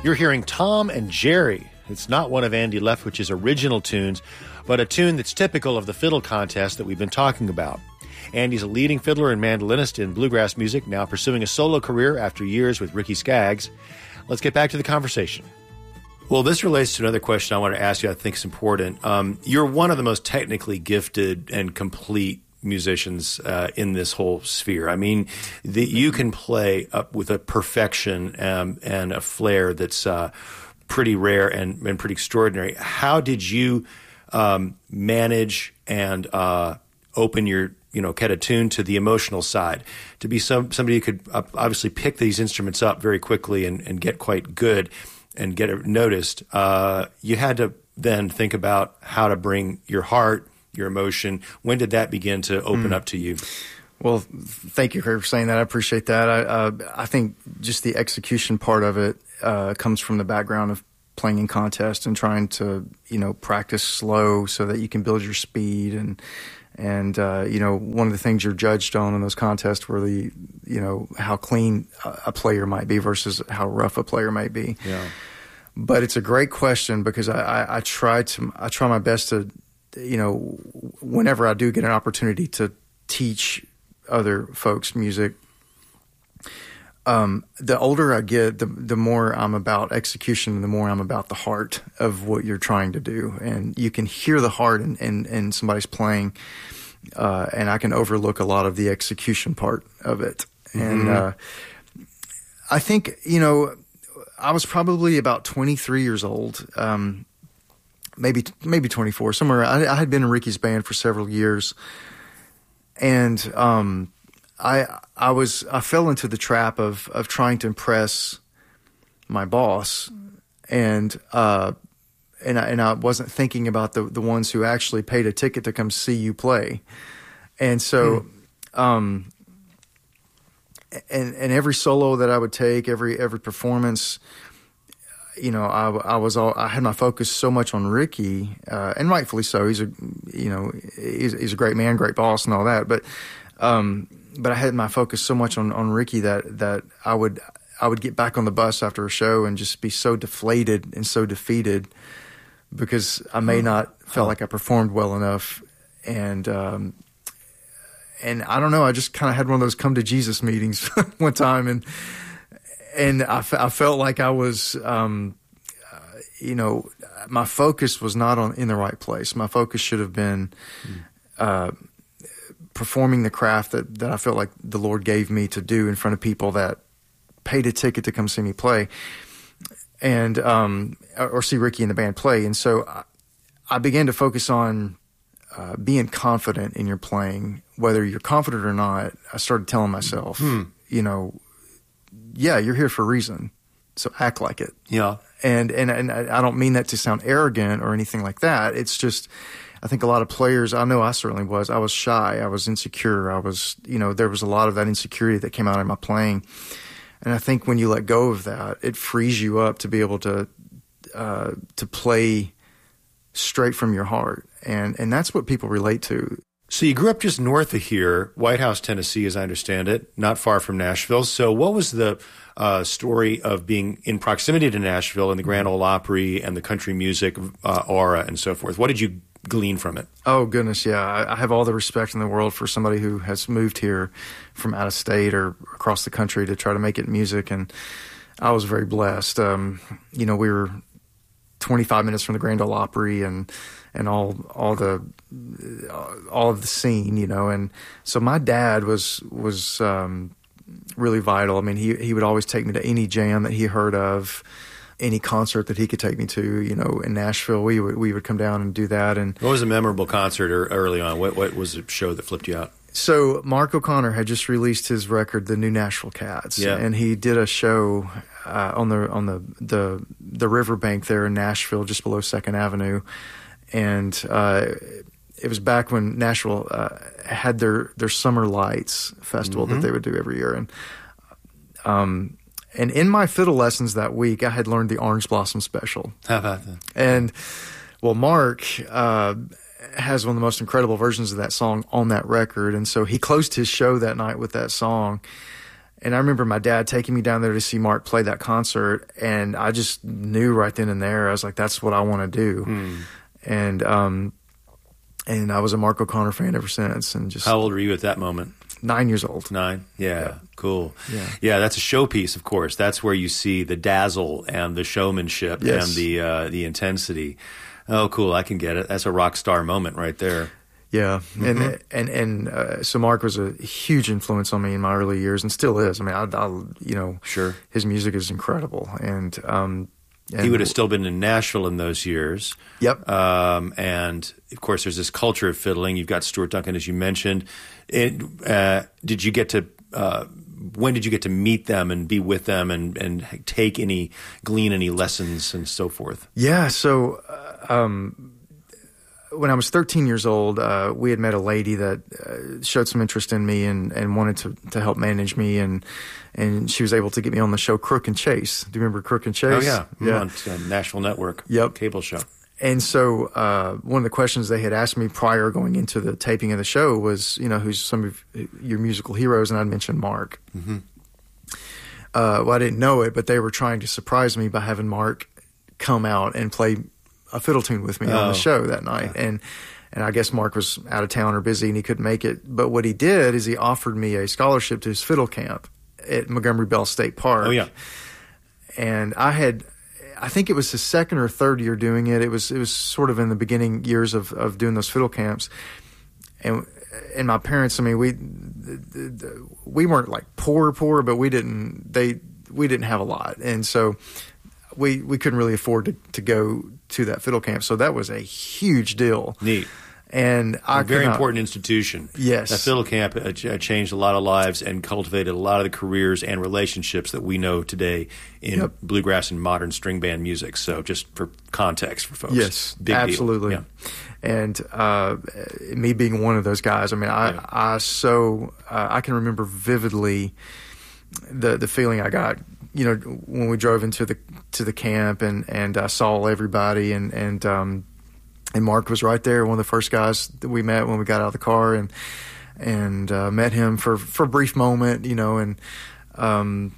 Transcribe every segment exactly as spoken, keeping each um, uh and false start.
You're hearing Tom and Jerry. It's not one of Andy Leftwich's original tunes, but a tune that's typical of the fiddle contest that we've been talking about. Andy's a leading fiddler and mandolinist in bluegrass music, now pursuing a solo career after years with Ricky Skaggs. Let's get back to the conversation. Well, this relates to another question I want to ask you I think is important. Um, you're one of the most technically gifted and complete musicians uh, in this whole sphere. I mean, the, you can play up with a perfection um, and a flair that's uh, pretty rare and, and pretty extraordinary. How did you um, manage and uh, open your, you know, kind of tune to the emotional side, to be some somebody who could uh, obviously pick these instruments up very quickly and, and get quite good and get it noticed? Uh, you had to then think about how to bring your heart, your emotion. When did that begin to open mm. up to you? Well, thank you for saying that. I appreciate that. I, uh, I think just the execution part of it uh, comes from the background of playing in contests and trying to, you know, practice slow so that you can build your speed. And, and uh, you know, one of the things you're judged on in those contests were the, you know, how clean a player might be versus how rough a player might be. Yeah. But it's a great question because I, I, I try to, I try my best to, you know, whenever I do get an opportunity to teach other folks music, um, the older I get, the the more I'm about execution and the more I'm about the heart of what you're trying to do. And you can hear the heart in, in, in somebody's playing, uh, and I can overlook a lot of the execution part of it. Mm-hmm. And uh, I think, you know, I was probably about twenty-three years old, um, maybe maybe twenty-four, somewhere. I, I had been in Ricky's band for several years, and um, I I was I fell into the trap of of trying to impress my boss, and uh, and I, and I wasn't thinking about the the ones who actually paid a ticket to come see you play, and so. Hmm. Um, And, and every solo that I would take, every every performance, you know, I, I was all I had my focus so much on Ricky, uh, and rightfully so. He's a you know he's, he's a great man, great boss, and all that. But um, but I had my focus so much on, on Ricky that that I would I would get back on the bus after a show and just be so deflated and so defeated because I may not felt like I performed well enough, and. Um, And I don't know, I just kind of had one of those come to Jesus meetings one time, and and I, f- I felt like I was, um, uh, you know, my focus was not on in the right place. My focus should have been mm. uh, performing the craft that, that I felt like the Lord gave me to do in front of people that paid a ticket to come see me play, and um, or see Ricky and the band play. And so I, I began to focus on uh, being confident in your playing. Whether you're confident or not, I started telling myself, hmm. you know, yeah, you're here for a reason, so act like it. Yeah. And and and I don't mean that to sound arrogant or anything like that. It's just, I think a lot of players, I know I certainly was, I was shy, I was insecure, I was, you know, there was a lot of that insecurity that came out in my playing. And I think when you let go of that, it frees you up to be able to uh, to play straight from your heart. And and that's what people relate to. So you grew up just north of here, White House, Tennessee, as I understand it, not far from Nashville. So what was the uh, story of being in proximity to Nashville and the Grand Ole Opry and the country music uh, aura and so forth? What did you glean from it? Oh, goodness, yeah. I, I have all the respect in the world for somebody who has moved here from out of state or across the country to try to make it in music, and I was very blessed. Um, you know, we were twenty-five minutes from the Grand Ole Opry and and all all the all of the scene, you know. And so my dad was was um, really vital. I mean, he he would always take me to any jam that he heard of, any concert that he could take me to. You know, in Nashville, we would we would come down and do that. And what was a memorable concert early on? What what was the show that flipped you out? So Mark O'Connor had just released his record, The New Nashville Cats, yeah. and he did a show uh, on the on the, the the riverbank there in Nashville, just below Second Avenue, and uh, it was back when Nashville uh, had their, their Summer Lights festival mm-hmm. that they would do every year, and um and in my fiddle lessons that week, I had learned the Orange Blossom Special. How about that? And well, Mark uh, has one of the most incredible versions of that song on that record, and so he closed his show that night with that song. And I remember my dad taking me down there to see Mark play that concert, and I just knew right then and there, I was like, that's what I want to do. Hmm. And um, and I was a Mark O'Connor fan ever since. And just How old were you at that moment? Nine years old. Nine? Yeah, yeah. Cool. Yeah. yeah, that's a showpiece, of course. That's where you see the dazzle and the showmanship yes. and the uh, the intensity. Oh, cool. I can get it. That's a rock star moment right there. Yeah, mm-hmm. and and and uh, so Mark was a huge influence on me in my early years, and still is. I mean, I, I you know, sure, his music is incredible, and um, and he would have still been in Nashville in those years. Yep. Um, and of course, there's this culture of fiddling. You've got Stuart Duncan, as you mentioned. It, uh, did you get to? Uh, when did you get to meet them and be with them and and take any glean any lessons and so forth? Yeah. So. Uh, um, When I was thirteen years old, uh, we had met a lady that uh, showed some interest in me and, and wanted to, to help manage me, and and she was able to get me on the show Crook and Chase. Do you remember Crook and Chase? Oh, yeah. Yeah. On uh, National Network. Yep. Cable show. And so uh, one of the questions they had asked me prior going into the taping of the show was, you know, who's some of your musical heroes? And I'd mentioned Mark. Mm-hmm. Uh, well, I didn't know it, but they were trying to surprise me by having Mark come out and play a fiddle tune with me oh. on the show that night. Yeah. And and I guess Mark was out of town or busy and he couldn't make it. But what he did is he offered me a scholarship to his fiddle camp at Montgomery Bell State Park. Oh, yeah. And I had, I think it was his second or third year doing it. It was it was sort of in the beginning years of, of doing those fiddle camps. And and my parents, I mean, we we weren't like poor, poor, but we didn't, they, we didn't have a lot. And so we we couldn't really afford to, to go to that fiddle camp, so that was a huge deal. Neat. And I a very not, important institution. Yes, that fiddle camp uh, changed a lot of lives and cultivated a lot of the careers and relationships that we know today in yep. bluegrass and modern string band music. So, just for context for folks, yes, big absolutely. Deal. Yeah. And uh, me being one of those guys, I mean, I yeah. I so uh, I can remember vividly the the feeling I got. You know, when we drove into the to the camp and and I saw everybody and and um, and Mark was right there, one of the first guys that we met when we got out of the car, and and uh, met him for for a brief moment, you know, and um,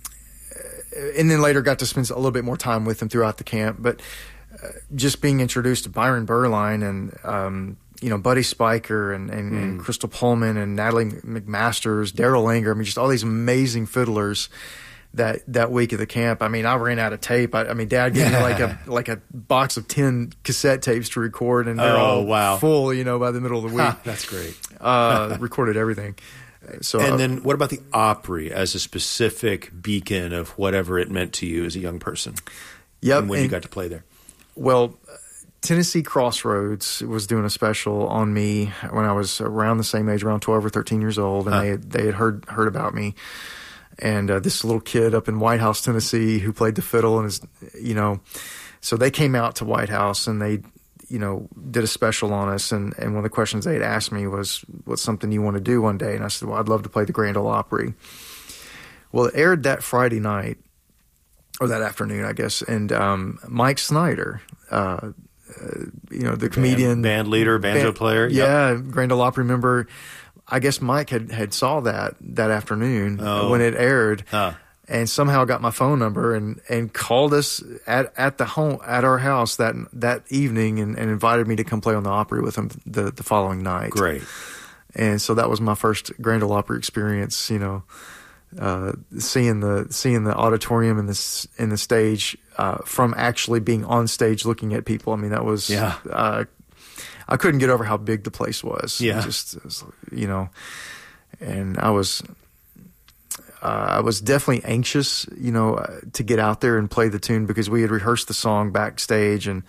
and then later got to spend a little bit more time with him throughout the camp. But uh, just being introduced to Byron Berline and um, you know, Buddy Spiker and, and, mm. and Crystal Pullman and Natalie McMasters, Daryl Langer, I mean, just all these amazing fiddlers. That that week of the camp, I mean, I ran out of tape. I, I mean, Dad gave me like a like a box of ten cassette tapes to record, and they're oh, all wow. full. You know, by the middle of the week, huh, that's great. uh, recorded everything. So, and uh, then, what about the Opry as a specific beacon of whatever it meant to you as a young person? Yep, and when and, you got to play there. Well, Tennessee Crossroads was doing a special on me when I was around the same age, around twelve or thirteen years old, and huh. they had, they had heard heard about me. And uh, this little kid up in White House, Tennessee, who played the fiddle, and is, you know, so they came out to White House and they, you know, did a special on us. And, and one of the questions they had asked me was, "What's something you want to do one day?" And I said, "Well, I'd love to play the Grand Ole Opry." Well, it aired that Friday night, or that afternoon, I guess. And um, Mike Snyder, uh, uh, you know, the comedian, band, band leader, banjo band, player, yeah, yep. Grand Ole Opry member. I guess Mike had, had saw that that afternoon oh. when it aired, huh. and somehow got my phone number and, and called us at, at the home at our house that that evening and, and invited me to come play on the Opry with him the, the following night. Great. And so that was my first Grand Ole Opry experience. You know, uh, seeing the seeing the auditorium and the in the stage uh, from actually being on stage looking at people. I mean, that was yeah. Uh, I couldn't get over how big the place was. Yeah. It just, it was, you know, and I was, uh, I was definitely anxious, you know, uh, to get out there and play the tune because we had rehearsed the song backstage and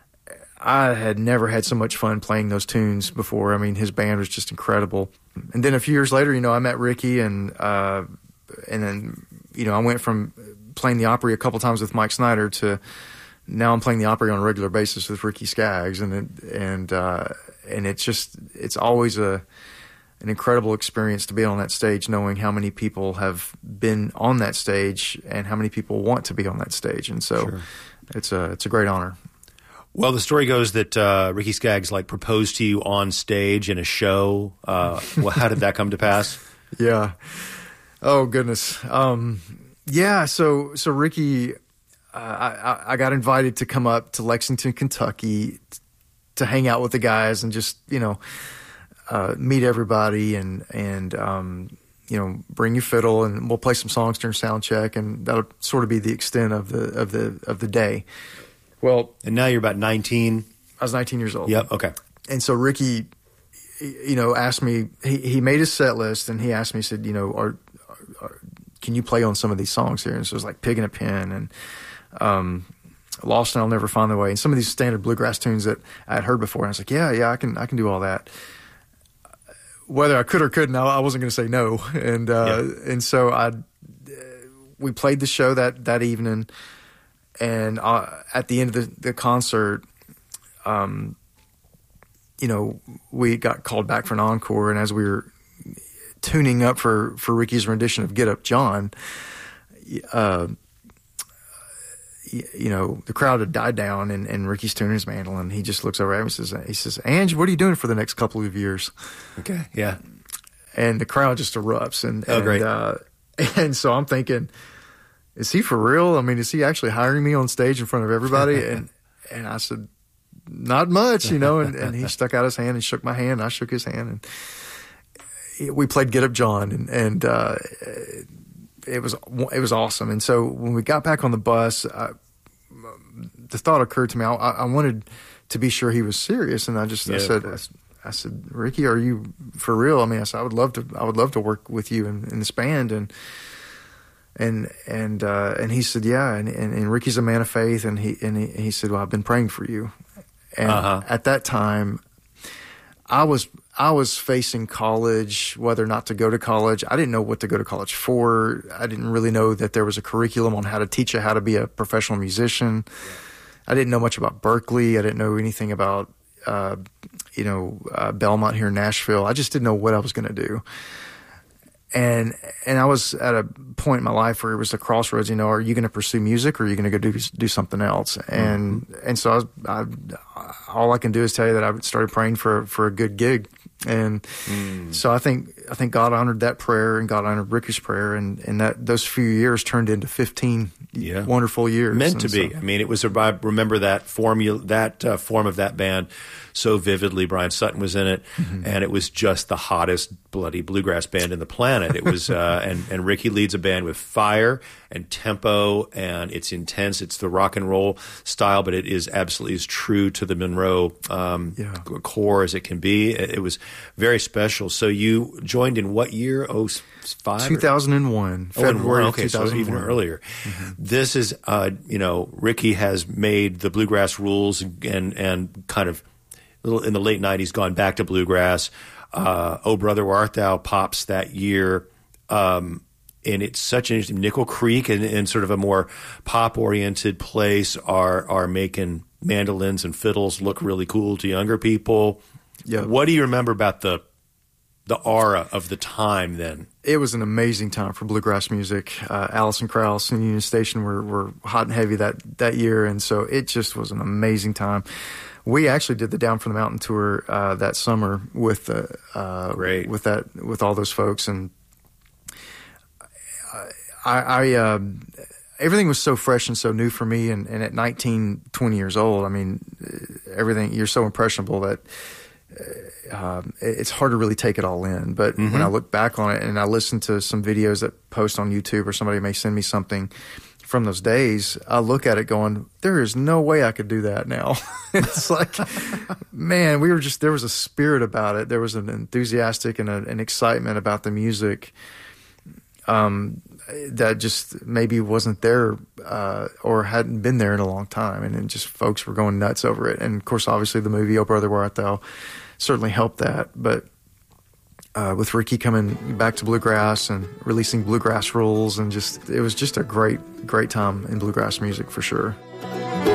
I had never had so much fun playing those tunes before. I mean, his band was just incredible. And then a few years later, you know, I met Ricky and, uh, and then, you know, I went from playing the Opry a couple times with Mike Snyder to, now I'm playing the Opry on a regular basis with Ricky Skaggs, and it, and uh, and it's just it's always a an incredible experience to be on that stage, knowing how many people have been on that stage and how many people want to be on that stage, and so sure. it's a it's a great honor. Well, the story goes that uh, Ricky Skaggs like proposed to you on stage in a show. Uh, well, how did that come to pass? Yeah. Oh goodness. Um, yeah. So so Ricky, uh, I, I got invited to come up to Lexington, Kentucky, t- to hang out with the guys and just you know uh, meet everybody and and um, you know bring your fiddle and we'll play some songs during sound check, and that'll sort of be the extent of the of the of the day. Well, and now you're about nineteen. I was nineteen years old. Yep. Okay. And so Ricky, you know, asked me. He, he made his set list, and he asked me. He said, "You know, are, are, can you play on some of these songs here?" And so it was like "Pig in a Pen" and um, "Lost and I'll Never Find the Way," and some of these standard bluegrass tunes that I had heard before. And I was like, "Yeah, yeah, I can, I can do all that." Whether I could or couldn't, I, I wasn't going to say no. And uh, yeah. and so I, we played the show that that evening, and uh, at the end of the, the concert. Um, you know, we got called back for an encore, and as we were tuning up for, for Ricky's rendition of "Get Up, John," uh, you know, the crowd had died down, and, and Ricky's tuning his mandolin. He just looks over at me and says, "He says, Ange, what are you doing for the next couple of years?" Okay, yeah, and the crowd just erupts, and oh, and, great. Uh, and so I'm thinking, is he for real? I mean, is he actually hiring me on stage in front of everybody? and and I said, not much, you know, and, and he stuck out his hand and shook my hand. And I shook his hand, and we played "Get Up, John," and and uh, it was it was awesome. And so when we got back on the bus, I, the thought occurred to me. I, I wanted to be sure he was serious, and I just yeah, I said I, I said, "Ricky, are you for real?" I mean, I said, "I would love to I would love to work with you in, in this band," and. And and uh, and he said, yeah, and, and, and Ricky's a man of faith, and he and he, he said, well, I've been praying for you. And uh-huh. at that time, I was I was facing college, whether or not to go to college. I didn't know what to go to college for. I didn't really know that there was a curriculum on how to teach you how to be a professional musician. I didn't know much about Berkeley. I didn't know anything about uh, you know uh, Belmont here in Nashville. I just didn't know what I was going to do. And and I was at a point in my life where it was a crossroads. You know, are you going to pursue music, or are you going to go do do something else? And mm-hmm. and so I was, I, all I can do is tell you that I started praying for for a good gig. And mm. so I think I think God honored that prayer, and God honored Ricky's prayer, and, and that those few years turned into fifteen yeah. wonderful years. Meant to and be. So, I mean, it was. A, I remember that formula, that uh, form of that band so vividly. Brian Sutton was in it, mm-hmm. and it was just the hottest bloody bluegrass band in the planet. It was, uh, and and Ricky leads a band with fire and tempo, and it's intense. It's the rock and roll style, but it is absolutely as true to the Monroe um, yeah. core as it can be. It, it was very special. So you joined in what year? Oh, five? two thousand one. Oh, February okay, so even earlier. Mm-hmm. This is, uh, you know, Ricky has made the bluegrass rules and and kind of in the late nineties gone back to bluegrass. Uh, Oh Brother, Where Art Thou pops that year. Um, and it's such an interesting, Nickel Creek and, and sort of a more pop-oriented place are are making mandolins and fiddles look really cool to younger people. Yeah. What do you remember about the the aura of the time then? It was an amazing time for bluegrass music. Uh, Alison Krauss and Union Station were, were hot and heavy that, that year, and so it just was an amazing time. We actually did the Down from the Mountain tour uh, that summer with uh, uh, Great. with that with all those folks, and I, I uh, everything was so fresh and so new for me. And, and at nineteen, twenty years old, I mean, everything, you're so impressionable that uh, it's hard to really take it all in. But mm-hmm. when I look back on it and I listen to some videos that post on YouTube, or somebody may send me something from those days, I look at it going, there is no way I could do that now. It's like, man, we were just, there was a spirit about it. There was an enthusiastic and a, an excitement about the music um, that just maybe wasn't there uh, or hadn't been there in a long time. And then just folks were going nuts over it. And of course, obviously the movie Oh Brother, Where Art Thou certainly helped that. But Uh, with Ricky coming back to bluegrass and releasing bluegrass rules, and just it was just a great, great time in bluegrass music for sure.